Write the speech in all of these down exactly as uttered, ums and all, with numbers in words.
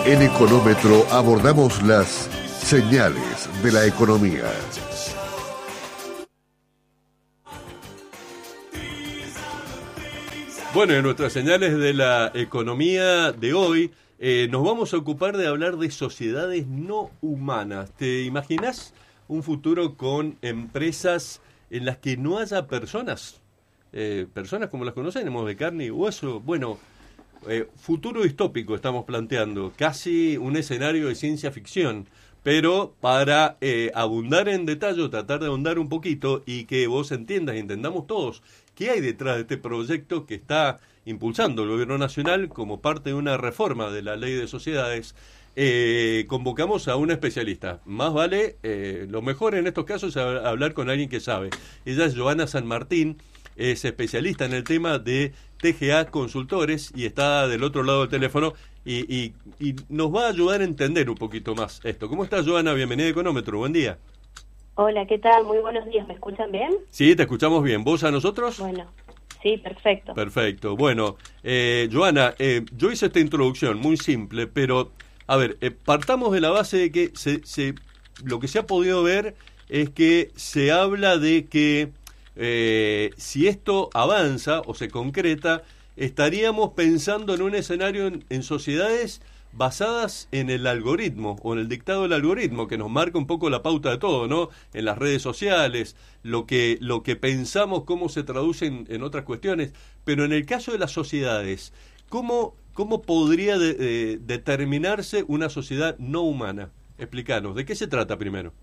En Económetro abordamos las señales de la economía. Bueno, en nuestras señales de la economía de hoy, eh, nos vamos a ocupar de hablar de sociedades no humanas. ¿Te imaginas un futuro con empresas en las que no haya personas? Eh, personas como las conocemos, de carne y hueso. Bueno, eh, futuro distópico estamos planteando, casi un escenario de ciencia ficción. Pero para eh, abundar en detalle, tratar de ahondar un poquito y que vos entiendas y entendamos todos qué hay detrás de este proyecto que está impulsando el Gobierno Nacional como parte de una reforma de la Ley de Sociedades, eh, convocamos a una especialista. Más vale, eh, lo mejor en estos casos es hablar con alguien que sabe. Ella es Joana San Martín, es especialista en el tema de T G A Consultores y está del otro lado del teléfono y, y, y nos va a ayudar a entender un poquito más esto. ¿Cómo estás, Joana? Bienvenida a Económetro, buen día. Hola, ¿qué tal? Muy buenos días, ¿me escuchan bien? Sí, te escuchamos bien. ¿Vos a nosotros? Bueno, sí, perfecto. Perfecto. Bueno, eh, Joana, eh, yo hice esta introducción muy simple, pero, a ver, eh, partamos de la base de que se, se, lo que se ha podido ver es que se habla de que eh, si esto avanza o se concreta, estaríamos pensando en un escenario en, en sociedades basadas en el algoritmo o en el dictado del algoritmo que nos marca un poco la pauta de todo, ¿no? En las redes sociales, lo que lo que pensamos, cómo se traduce en, en otras cuestiones, pero en el caso de las sociedades, ¿cómo cómo podría de, de, determinarse una sociedad no humana? Explícanos, ¿de qué se trata primero?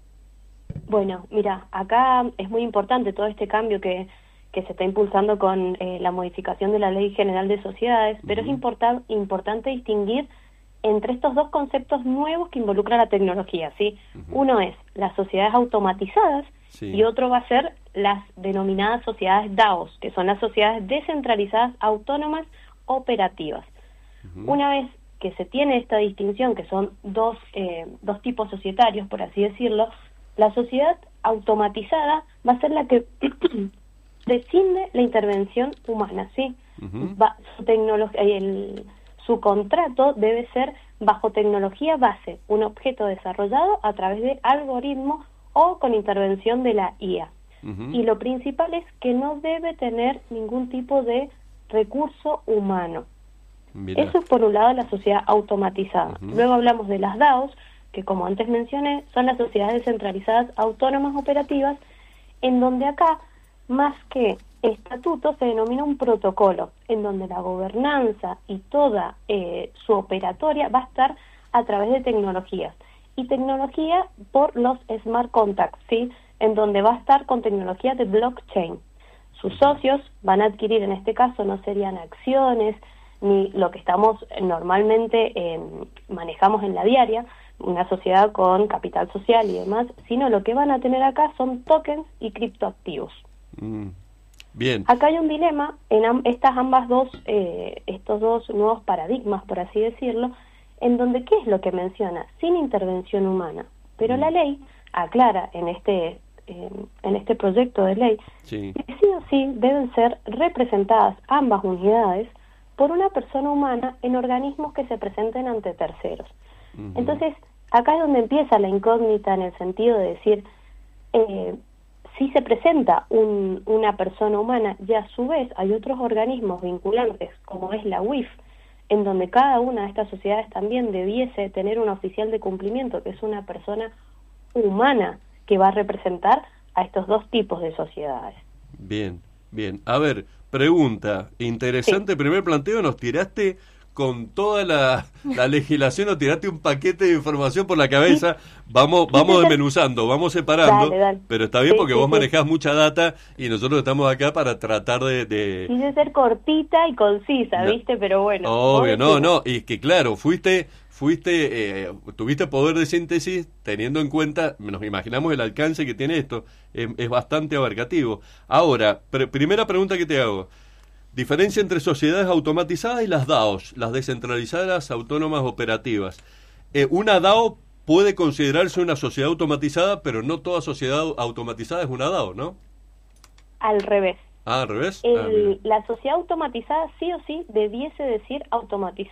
Bueno, mira, acá es muy importante todo este cambio que que se está impulsando con eh, la modificación de la Ley General de Sociedades, uh-huh. pero es importan, importante distinguir entre estos dos conceptos nuevos que involucran la tecnología, ¿sí? Uh-huh. Uno es las sociedades automatizadas sí. y otro va a ser las denominadas sociedades D A Os, que son las sociedades descentralizadas autónomas operativas. Uh-huh. Una vez que se tiene esta distinción, que son dos, eh, dos tipos societarios, por así decirlo, la sociedad automatizada va a ser la que prescinde la intervención humana, ¿sí? Uh-huh. Va, su tecnología, el Su contrato debe ser bajo tecnología base, un objeto desarrollado a través de algoritmos o con intervención de la I A. Uh-huh. Y lo principal es que no debe tener ningún tipo de recurso humano. Mirá. Eso es por un lado la sociedad automatizada. Uh-huh. Luego hablamos de las D A Os, que como antes mencioné, son las sociedades descentralizadas autónomas operativas, en donde acá, más que estatuto, se denomina un protocolo, en donde la gobernanza y toda eh, su operatoria va a estar a través de tecnologías. Y tecnología por los smart contracts, ¿sí? En donde va a estar con tecnología de blockchain. Sus socios van a adquirir, en este caso, no serían acciones, ni lo que estamos normalmente eh, manejamos en la diaria, una sociedad con capital social y demás, sino lo que van a tener acá son tokens y criptoactivos. Mm. Bien. Acá hay un dilema en am- estas ambas dos, eh, estos dos nuevos paradigmas, por así decirlo, en donde ¿qué es lo que menciona? Sin intervención humana. Pero mm. la ley aclara en este eh, en este proyecto de ley sí. que sí o sí deben ser representadas ambas unidades por una persona humana en organismos que se presenten ante terceros. Uh-huh. Entonces, acá es donde empieza la incógnita en el sentido de decir, eh, si se presenta un, una persona humana y a su vez hay otros organismos vinculantes, como es la U I F, en donde cada una de estas sociedades también debiese tener un oficial de cumplimiento, que es una persona humana que va a representar a estos dos tipos de sociedades. Bien, bien. A ver, pregunta, interesante sí. Primer planteo, nos tiraste con toda la, la legislación, nos tiraste un paquete de información por la cabeza, vamos vamos desmenuzando, vamos separando, dale, dale. Pero está bien sí, porque sí, vos sí. manejás mucha data y nosotros estamos acá para tratar de... de... Quise ser cortita y concisa, no. ¿viste? Pero bueno. Obvio, no, no, y es que claro, fuiste... fuiste eh, tuviste poder de síntesis teniendo en cuenta, nos imaginamos el alcance que tiene esto, eh, es bastante abarcativo. Ahora, pre- primera pregunta que te hago, diferencia entre sociedades automatizadas y las D A Os, las descentralizadas autónomas operativas. Eh, una D A O puede considerarse una sociedad automatizada, pero no toda sociedad automatizada es una D A O, ¿no? Al revés. Ah, al revés. El, ah, la sociedad automatizada sí o sí debiese decir automatizada.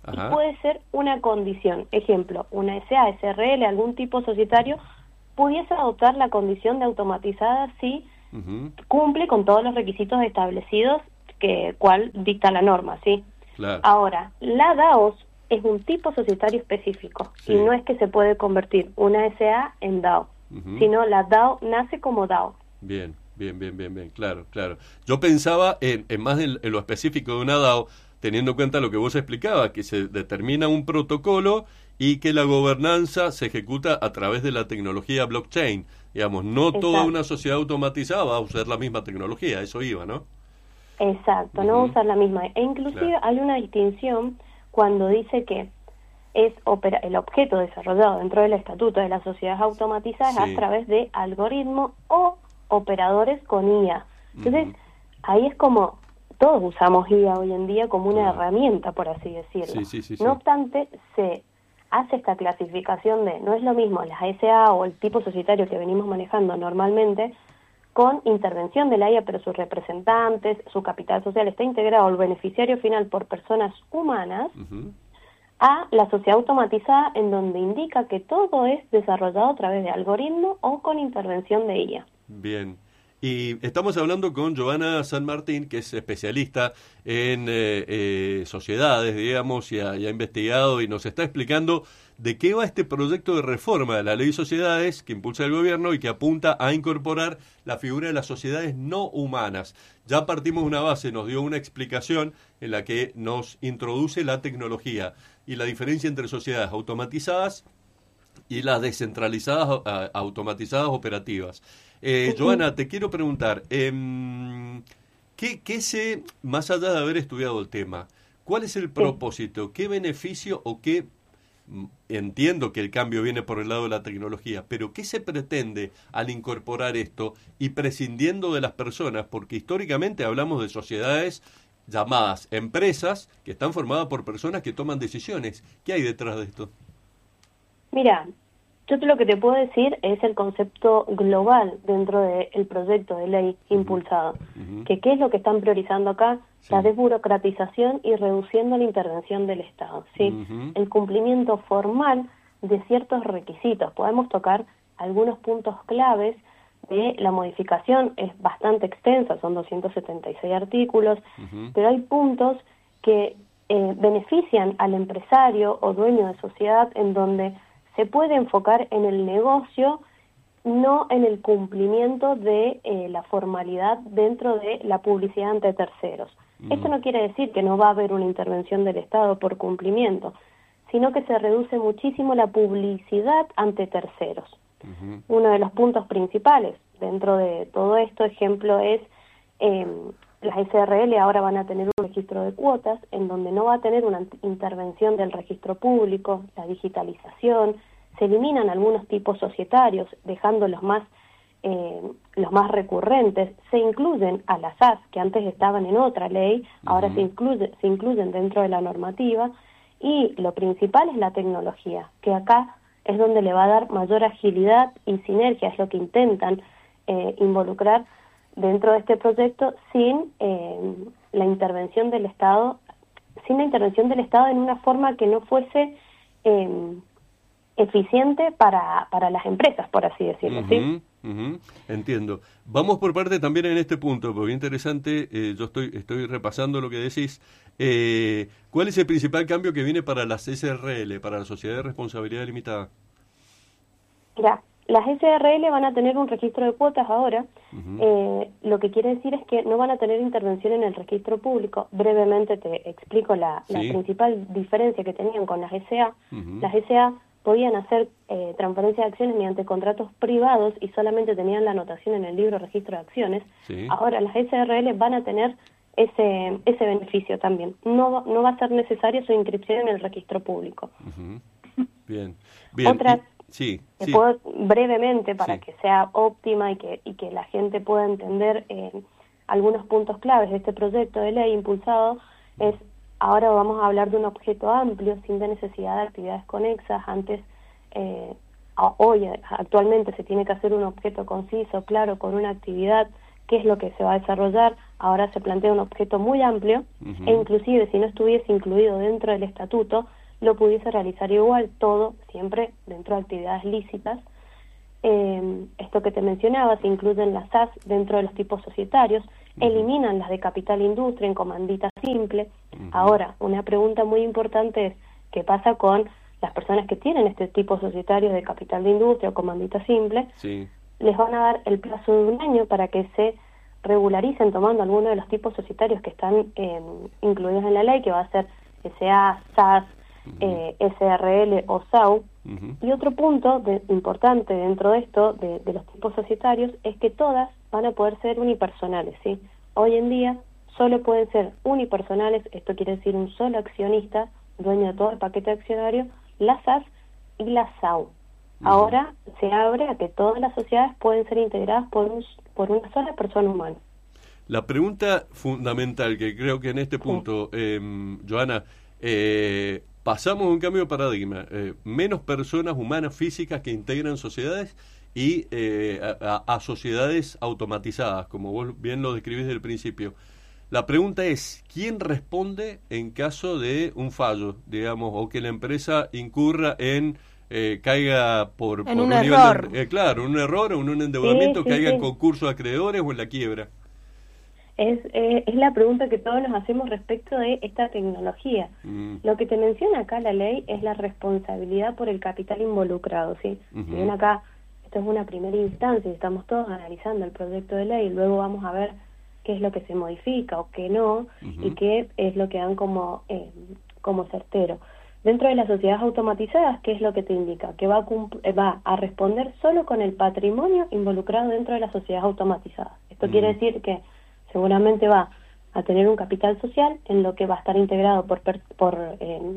Ajá. y puede ser una condición. Ejemplo, una S A, S R L, algún tipo societario pudiese adoptar la condición de automatizada si Uh-huh. cumple con todos los requisitos establecidos que cual dicta la norma, ¿sí? Claro. Ahora, la DAOs es un tipo societario específico Sí. y no es que se puede convertir una S A en DAO, Uh-huh. sino la DAO nace como DAO. Bien, bien, bien, bien, bien, claro, claro. Yo pensaba en, en más en, en lo específico de una DAO, teniendo en cuenta lo que vos explicabas, que se determina un protocolo y que la gobernanza se ejecuta a través de la tecnología blockchain. Digamos, no Exacto. toda una sociedad automatizada va a usar la misma tecnología, eso iba, ¿no? Exacto, Ujú. no usar la misma. E inclusive Claro. hay una distinción cuando dice que es opera el objeto desarrollado dentro del estatuto de las sociedades automatizadas Sí. a través de algoritmos o operadores con I A. Entonces, Ujú. ahí es como todos usamos I A hoy en día como una Claro. herramienta, por así decirlo. Sí, sí, sí, sí. No obstante, se hace esta clasificación de, no es lo mismo las S A o el tipo societario que venimos manejando normalmente, con intervención de la I A, pero sus representantes, su capital social está integrado al beneficiario final por personas humanas, Ujú. a la sociedad automatizada, en donde indica que todo es desarrollado a través de algoritmos o con intervención de I A. Bien. Y estamos hablando con Giovanna San Martín, que es especialista en eh, eh, sociedades, digamos, y ha, y ha investigado y nos está explicando de qué va este proyecto de reforma de la ley de sociedades que impulsa el gobierno y que apunta a incorporar la figura de las sociedades no humanas. Ya partimos de una base, nos dio una explicación en la que nos introduce la tecnología y la diferencia entre sociedades automatizadas y las descentralizadas, a, automatizadas operativas. Eh, Joana, te quiero preguntar, eh, ¿qué, ¿qué se, más allá de haber estudiado el tema, cuál es el propósito, qué beneficio o qué, entiendo que el cambio viene por el lado de la tecnología, pero qué se pretende al incorporar esto y prescindiendo de las personas? Porque históricamente hablamos de sociedades llamadas empresas que están formadas por personas que toman decisiones. ¿Qué hay detrás de esto? Mira, yo lo que te puedo decir es el concepto global dentro del proyecto de ley Uh-huh. impulsado. Uh-huh. Que qué es lo que están priorizando acá, Sí. la desburocratización y reduciendo la intervención del Estado, ¿sí? Uh-huh. El cumplimiento formal de ciertos requisitos. Podemos tocar algunos puntos claves de la modificación, es bastante extensa, son doscientos setenta y seis artículos, Uh-huh. pero hay puntos que eh, benefician al empresario o dueño de sociedad en donde se puede enfocar en el negocio, no en el cumplimiento de eh, la formalidad dentro de la publicidad ante terceros. Mm. Esto no quiere decir que no va a haber una intervención del Estado por cumplimiento, sino que se reduce muchísimo la publicidad ante terceros. Uh-huh. Uno de los puntos principales dentro de todo esto, ejemplo, es eh, las S R L ahora van a tener un registro de cuotas en donde no va a tener una intervención del registro público, la digitalización, se eliminan algunos tipos societarios, dejando los más eh, los más recurrentes, se incluyen a las A S que antes estaban en otra ley, ahora Uh-huh. se incluye, se incluyen dentro de la normativa, y lo principal es la tecnología, que acá es donde le va a dar mayor agilidad y sinergia, es lo que intentan eh, involucrar dentro de este proyecto sin eh, la intervención del Estado, sin la intervención del Estado en una forma que no fuese eh, eficiente para, para las empresas, por así decirlo, Uh-huh, ¿sí? uh-huh. Entiendo. Vamos por parte también en este punto, porque es interesante, eh, yo estoy, estoy repasando lo que decís. Eh, ¿Cuál es el principal cambio que viene para las S R L, para la Sociedad de Responsabilidad Limitada? Mira, las S R L van a tener un registro de cuotas ahora. Uh-huh. Eh, lo que quiere decir es que no van a tener intervención en el registro público. Brevemente te explico la, la Sí. principal diferencia que tenían con las S A. Uh-huh. Las S A podían hacer eh, transferencia de acciones mediante contratos privados y solamente tenían la anotación en el libro registro de acciones. Sí. Ahora las S R L van a tener ese ese beneficio también. No, no va a ser necesario su inscripción en el registro público. Uh-huh. Bien. Bien. Otra, Y- sí, te sí. puedo brevemente para Sí. que sea óptima y que, y que la gente pueda entender eh, algunos puntos claves de este proyecto de ley impulsado, es ahora vamos a hablar de un objeto amplio sin de necesidad de actividades conexas. Antes, eh, a- hoy actualmente se tiene que hacer un objeto conciso, claro, con una actividad qué es lo que se va a desarrollar. Ahora se plantea un objeto muy amplio, Uh-huh. e inclusive si no estuviese incluido dentro del estatuto, lo pudiese realizar igual, todo siempre dentro de actividades lícitas. Eh, esto que te mencionaba, se incluyen las A S dentro de los tipos societarios, uh-huh. eliminan las de capital industria en comandita simple. Uh-huh. Ahora, una pregunta muy importante es, ¿qué pasa con las personas que tienen este tipo societario de capital de industria o comandita simple? Sí. Les van a dar el plazo de un año para que se regularicen tomando alguno de los tipos societarios que están eh, incluidos en la ley, que va a ser S A, S A S, uh-huh. eh, S R L o S A U. Uh-huh. Y otro punto de, importante dentro de esto, de, de los tipos societarios, es que todas van a poder ser unipersonales, ¿sí? Hoy en día solo pueden ser unipersonales, esto quiere decir un solo accionista, dueño de todo el paquete accionario, las A S y la S A U. Uh-huh. Ahora se abre a que todas las sociedades pueden ser integradas por, un, por una sola persona humana. La pregunta fundamental que creo que en este punto, sí. eh, Joana, eh, pasamos un cambio de paradigma, eh, menos personas humanas físicas que integran sociedades y eh, a, a sociedades automatizadas, como vos bien lo describís desde el principio. La pregunta es, ¿quién responde en caso de un fallo, digamos, o que la empresa incurra en, eh, caiga por, en por un, un error? nivel de, eh, claro, un error o un endeudamiento, sí, sí, caiga sí. en concurso de acreedores o en la quiebra? Es, eh, es la pregunta que todos nos hacemos respecto de esta tecnología. Mm. Lo que te menciona acá la ley es la responsabilidad por el capital involucrado, ¿sí? Uh-huh. Si bien acá esto es una primera instancia y estamos todos analizando el proyecto de ley, luego vamos a ver qué es lo que se modifica o qué no, uh-huh. y qué es lo que dan como, eh, como certero. Dentro de las sociedades automatizadas, ¿qué es lo que te indica? Que va a, cumpl- va a responder solo con el patrimonio involucrado dentro de las sociedades automatizadas. Esto uh-huh. quiere decir que seguramente va a tener un capital social en lo que va a estar integrado por por eh,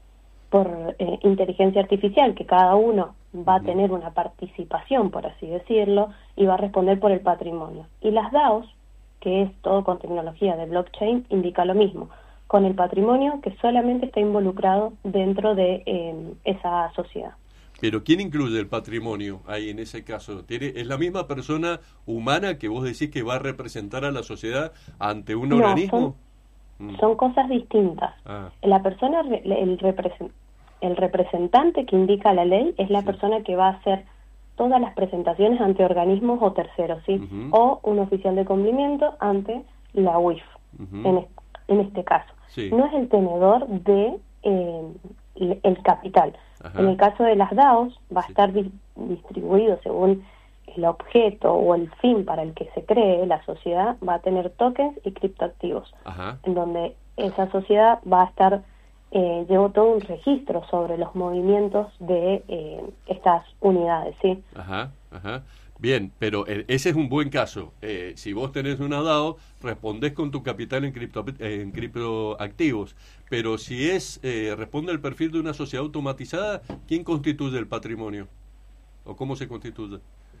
por eh, inteligencia artificial, que cada uno va a tener una participación, por así decirlo, y va a responder por el patrimonio. Y las D A Os, que es todo con tecnología de blockchain, indica lo mismo, con el patrimonio que solamente está involucrado dentro de eh, esa sociedad. Pero ¿quién incluye el patrimonio ahí en ese caso? ¿Tiene, ¿Es la misma persona humana que vos decís que va a representar a la sociedad ante un no, organismo? Son, mm. son cosas distintas. Ah. La persona, el, represent, el representante que indica la ley es la sí. persona que va a hacer todas las presentaciones ante organismos o terceros, ¿sí? Uh-huh. O un oficial de cumplimiento ante la U I F, uh-huh. en, en este caso. Sí. No es el tenedor de eh, el capital. Ajá. En el caso de las D A Os va a sí. estar di- distribuido según el objeto o el fin para el que se cree. La sociedad va a tener tokens y criptoactivos, Ajá. en donde esa sociedad va a estar, eh, llevó todo un registro sobre los movimientos de eh, estas unidades, ¿sí? Ajá, ajá. Bien, pero eh, ese es un buen caso. Eh, si vos tenés una D A O, respondés con tu capital en, cripto, en criptoactivos. Pero si es eh, responde el perfil de una sociedad automatizada, ¿quién constituye el patrimonio? ¿O cómo se constituye?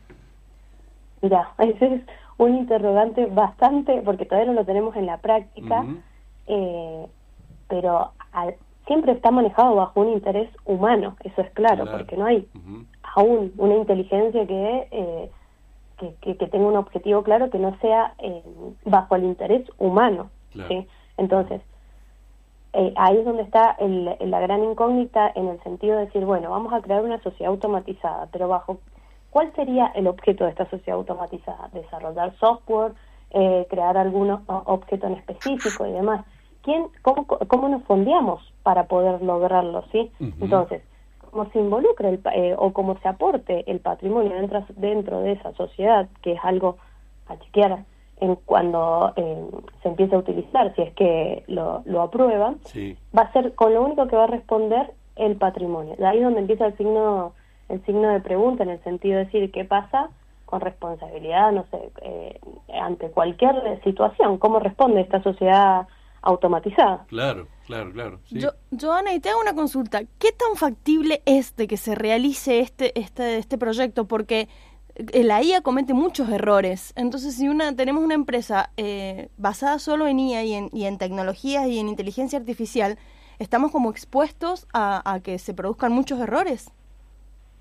Mira, ese es un interrogante bastante, porque todavía no lo tenemos en la práctica, uh-huh. eh, pero al, siempre está manejado bajo un interés humano, eso es claro, claro. porque no hay uh-huh. aún una inteligencia que, eh, que, que, que tenga un objetivo claro que no sea eh, bajo el interés humano, claro. ¿sí? Entonces, eh, ahí es donde está el, la gran incógnita en el sentido de decir, bueno, vamos a crear una sociedad automatizada, pero bajo, ¿cuál sería el objeto de esta sociedad automatizada? Desarrollar software, eh, crear algún objeto en específico y demás. ¿Quién, cómo, cómo nos fondeamos para poder lograrlo, sí? Uh-huh. Entonces, cómo se involucra el, eh, o cómo se aporte el patrimonio dentro, dentro de esa sociedad, que es algo a chequear en cuando eh, se empiece a utilizar, si es que lo, lo aprueban, sí. va a ser con lo único que va a responder el patrimonio. De ahí es donde empieza el signo el signo de pregunta, en el sentido de decir qué pasa con responsabilidad, no sé, eh, ante cualquier situación, cómo responde esta sociedad automatizada. Claro, claro, claro. Sí. Yo, Joana, y te hago una consulta. ¿Qué tan factible es de que se realice este este este proyecto? Porque la I A comete muchos errores. Entonces, si una tenemos una empresa eh, basada solo en I A y en, y en tecnologías y en inteligencia artificial, estamos como expuestos a, a que se produzcan muchos errores.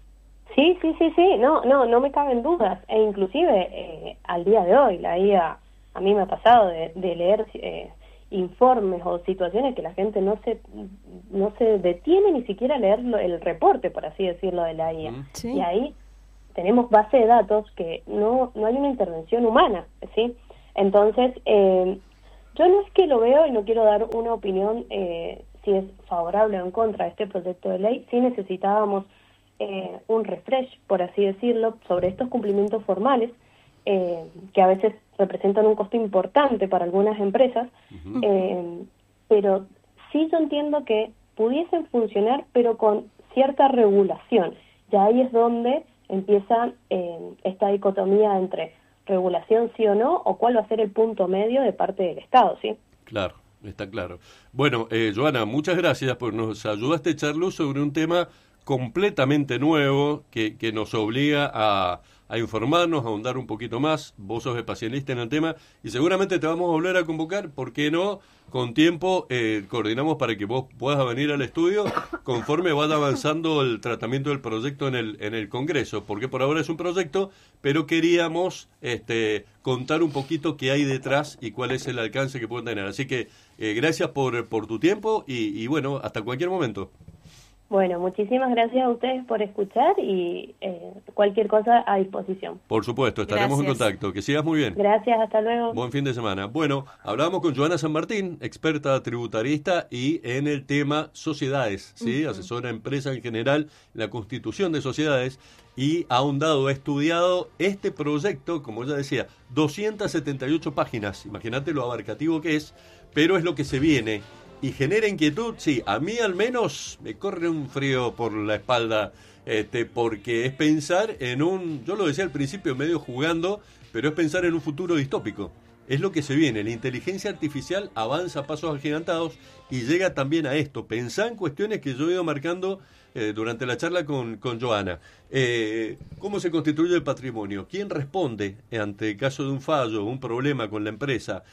Sí, sí, sí, sí, no, no, no me caben dudas. E inclusive eh, al día de hoy, la I A, a mí me ha pasado de, de leer eh, informes o situaciones que la gente no se no se detiene ni siquiera a leer lo, el reporte, por así decirlo, de la I A. Sí. Y ahí tenemos base de datos que no, no hay una intervención humana, ¿sí? Entonces, eh, yo no es que lo veo y no quiero dar una opinión eh, si es favorable o en contra de este proyecto de ley. Sí necesitábamos eh, un refresh, por así decirlo, sobre estos cumplimientos formales, eh, que a veces representan un costo importante para algunas empresas, uh-huh. eh, pero sí yo entiendo que pudiesen funcionar, pero con cierta regulación. Ya ahí es donde empieza eh, esta dicotomía entre regulación sí o no, o cuál va a ser el punto medio de parte del Estado, ¿sí? Claro, está claro. Bueno, eh, Joana, muchas gracias, porque nos ayudaste a echar luz sobre un tema completamente nuevo que, que nos obliga a, a informarnos, a ahondar un poquito más. Vos sos especialista en el tema y seguramente te vamos a volver a convocar, ¿por qué no? Con tiempo eh, coordinamos para que vos puedas venir al estudio conforme vaya avanzando el tratamiento del proyecto en el en el Congreso, porque por ahora es un proyecto, pero queríamos este contar un poquito qué hay detrás y cuál es el alcance que pueden tener. Así que eh, gracias por, por tu tiempo y, y bueno, hasta cualquier momento. Bueno, muchísimas gracias a ustedes por escuchar y eh, cualquier cosa a disposición. Por supuesto, estaremos gracias. en contacto. Que sigas muy bien. Gracias, hasta luego. Buen fin de semana. Bueno, hablábamos con Joana San Martín, experta tributarista y en el tema sociedades, ¿sí? Uh-huh. Asesora empresa en general, la constitución de sociedades, y ha ahondado, ha estudiado este proyecto, como ella decía, doscientas setenta y ocho páginas. Imagínate lo abarcativo que es, pero es lo que se viene. Y genera inquietud, sí, a mí al menos me corre un frío por la espalda, este, porque es pensar en un, yo lo decía al principio medio jugando, pero es pensar en un futuro distópico. Es lo que se viene, la inteligencia artificial avanza a pasos agigantados y llega también a esto. Pensá en cuestiones que yo he ido marcando eh, durante la charla con, con Joana. Eh, ¿Cómo se constituye el patrimonio? ¿Quién responde ante el caso de un fallo, un problema con la empresa?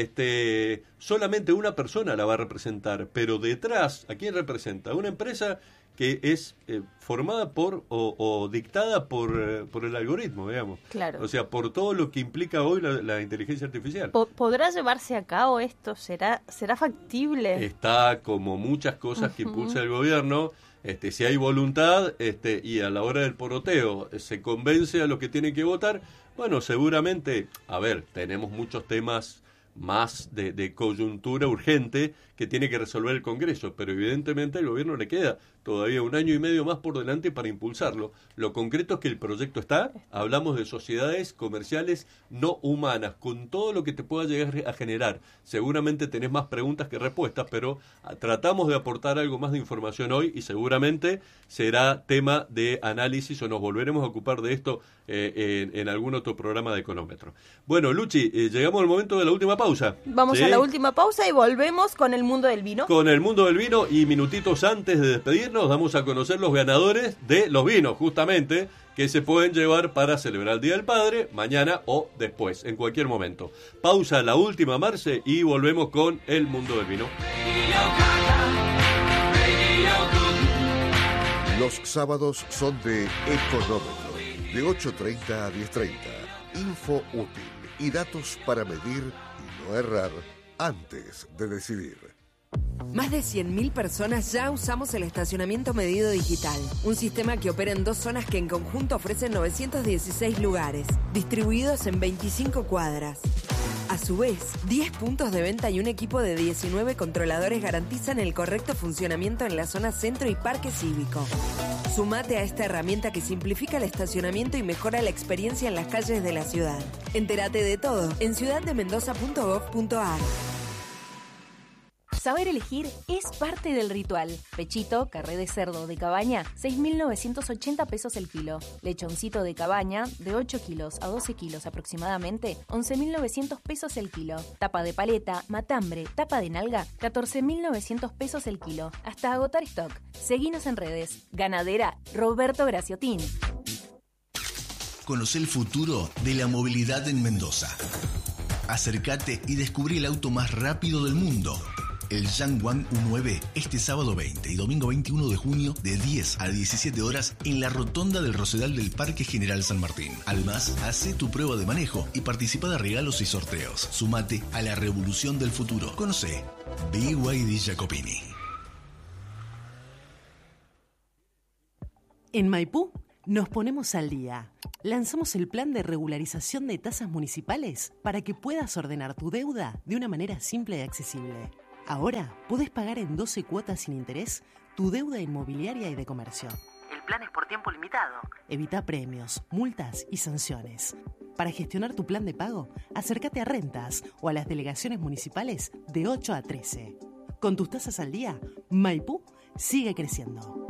Este, solamente una persona la va a representar, pero detrás, ¿a quién representa? Una empresa que es eh, formada por o, o dictada por, eh, por el algoritmo, digamos. Claro. O sea, por todo lo que implica hoy la, la inteligencia artificial. ¿Podrá llevarse a cabo esto? ¿Será será factible? Está como muchas cosas que impulsa el gobierno. Este, si hay voluntad este, y a la hora del poroteo se convence a los que tienen que votar, bueno, seguramente, a ver, tenemos muchos temas más de, de coyuntura urgente que tiene que resolver el Congreso, pero evidentemente al gobierno le queda todavía un año y medio más por delante para impulsarlo. Lo concreto es que el proyecto está, hablamos de sociedades comerciales no humanas, con todo lo que te pueda llegar a generar. Seguramente tenés más preguntas que respuestas, pero tratamos de aportar algo más de información hoy y seguramente será tema de análisis o nos volveremos a ocupar de esto eh, en, en algún otro programa de Económetro. Bueno, Luchi, eh, llegamos al momento de la última pausa. Vamos ¿sí? a la última pausa y volvemos con el mundo del vino. Con el mundo del vino y minutitos antes de despedirnos damos a conocer los ganadores de los vinos, justamente, que se pueden llevar para celebrar el Día del Padre, mañana o después, en cualquier momento. Pausa la última, Marce, y volvemos con el mundo del vino. Los sábados son de Económetro, de ocho treinta a diez treinta. Info útil y datos para medir y no errar antes de decidir. Más de cien mil personas ya usamos el estacionamiento medido digital, un sistema que opera en dos zonas que en conjunto ofrecen novecientos dieciséis lugares, distribuidos en veinticinco cuadras. A su vez, diez puntos de venta y un equipo de diecinueve controladores garantizan el correcto funcionamiento en la zona centro y parque cívico. Sumate a esta herramienta que simplifica el estacionamiento y mejora la experiencia en las calles de la ciudad. Entérate de todo en ciudad de mendoza punto gov punto a r. Saber elegir es parte del ritual. Pechito, carré de cerdo de cabaña, seis mil novecientos ochenta pesos el kilo. Lechoncito de cabaña, de ocho kilos a doce kilos aproximadamente, once mil novecientos pesos el kilo. Tapa de paleta, matambre, tapa de nalga, catorce mil novecientos pesos el kilo. Hasta agotar stock. Seguinos en redes. Ganadera Roberto Graciotín. Conoce el futuro de la movilidad en Mendoza. Acércate y descubrí el auto más rápido del mundo. el Yangwang U nueve este sábado veinte y domingo veintiuno de junio de diez a diecisiete horas en la rotonda del Rosedal del Parque General San Martín. Además, hace tu prueba de manejo y participa de regalos y sorteos. Sumate a la revolución del futuro. Conoce B Y D Jacopini. En Maipú nos ponemos al día. Lanzamos el plan de regularización de tasas municipales para que puedas ordenar tu deuda de una manera simple y accesible. Ahora podés pagar en doce cuotas sin interés tu deuda inmobiliaria y de comercio. El plan es por tiempo limitado. Evita premios, multas y sanciones. Para gestionar tu plan de pago, acércate a Rentas o a las delegaciones municipales de ocho a trece. Con tus tasas al día, Maipú sigue creciendo.